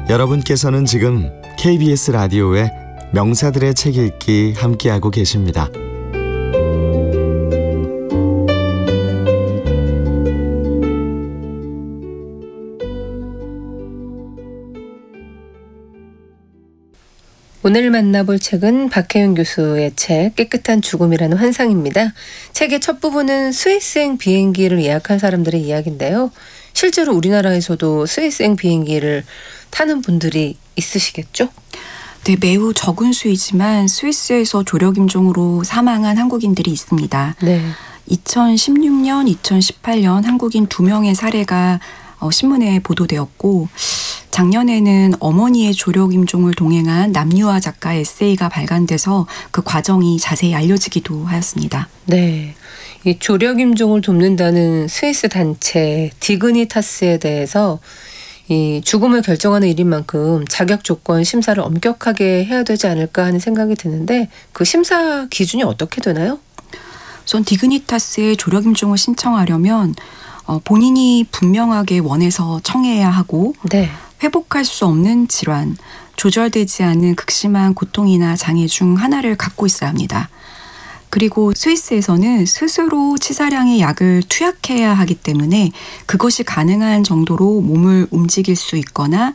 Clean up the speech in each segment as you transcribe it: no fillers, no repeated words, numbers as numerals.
여러분께서는 지금 KBS 라디오의 명사들의 책 읽기 함께하고 계십니다. 오늘 만나볼 책은 박혜윤 교수의 책 깨끗한 죽음이라는 환상입니다. 책의 첫 부분은 스위스행 비행기를 예약한 사람들의 이야기인데요. 실제로 우리나라에서도 스위스행 비행기를 타는 분들이 있으시겠죠? 네, 매우 적은 수이지만 스위스에서 조력 임종으로 사망한 한국인들이 있습니다. 네. 2016년, 2018년 한국인 2명의 사례가 신문에 보도되었고 작년에는 어머니의 조력 임종을 동행한 남유아 작가의 에세이가 발간돼서 그 과정이 자세히 알려지기도 하였습니다. 네. 이 조력 임종을 돕는다는 스위스 단체 디그니타스에 대해서 이 죽음을 결정하는 일인 만큼 자격 조건 심사를 엄격하게 해야 되지 않을까 하는 생각이 드는데 그 심사 기준이 어떻게 되나요? 우선 디그니타스의 조력 임종을 신청하려면 본인이 분명하게 원해서 청해야 하고 네. 회복할 수 없는 질환, 조절되지 않는 극심한 고통이나 장애 중 하나를 갖고 있어야 합니다. 그리고 스위스에서는 스스로 치사량의 약을 투약해야 하기 때문에 그것이 가능한 정도로 몸을 움직일 수 있거나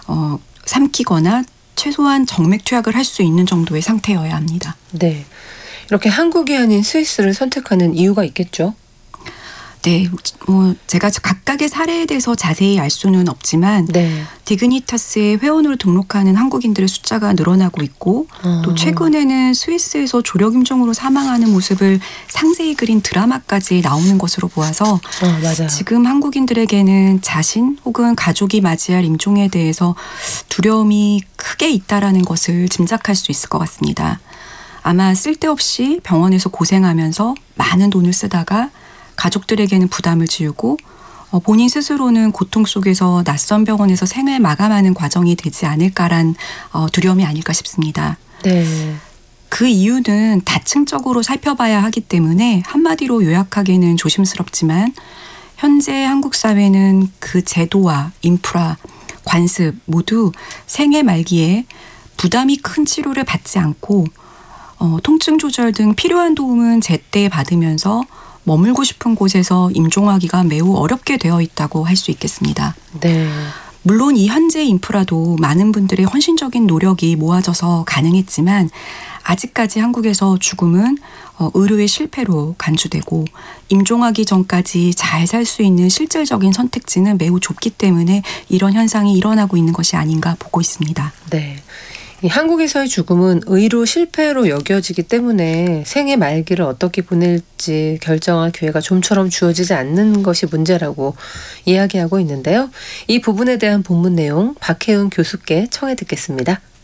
삼키거나 최소한 정맥 투약을 할 수 있는 정도의 상태여야 합니다. 네. 이렇게 한국이 아닌 스위스를 선택하는 이유가 있겠죠? 네, 제가 각각의 사례에 대해서 자세히 알 수는 없지만 네. 디그니타스의 회원으로 등록하는 한국인들의 숫자가 늘어나고 있고 또 최근에는 스위스에서 조력 임종으로 사망하는 모습을 상세히 그린 드라마까지 나오는 것으로 보아서 맞아요. 지금 한국인들에게는 자신 혹은 가족이 맞이할 임종에 대해서 두려움이 크게 있다라는 것을 짐작할 수 있을 것 같습니다. 아마 쓸데없이 병원에서 고생하면서 많은 돈을 쓰다가 가족들에게는 부담을 지우고 본인 스스로는 고통 속에서 낯선 병원에서 생을 마감하는 과정이 되지 않을까란 두려움이 아닐까 싶습니다. 네. 그 이유는 다층적으로 살펴봐야 하기 때문에 한마디로 요약하기는 조심스럽지만 현재 한국 사회는 그 제도와 인프라, 관습 모두 생애 말기에 부담이 큰 치료를 받지 않고 통증 조절 등 필요한 도움은 제때 받으면서 머물고 싶은 곳에서 임종하기가 매우 어렵게 되어 있다고 할 수 있겠습니다. 네. 물론 이 현재 인프라도 많은 분들의 헌신적인 노력이 모아져서 가능했지만 아직까지 한국에서 죽음은 의료의 실패로 간주되고 임종하기 전까지 잘 살 수 있는 실질적인 선택지는 매우 좁기 때문에 이런 현상이 일어나고 있는 것이 아닌가 보고 있습니다. 네. 이 한국에서의 죽음은 의료 실패로 여겨지기 때문에 생애 말기를 어떻게 보낼지 결정할 기회가 좀처럼 주어지지 않는 것이 문제라고 이야기하고 있는데요. 이 부분에 대한 본문 내용 박혜은 교수께 청해 듣겠습니다.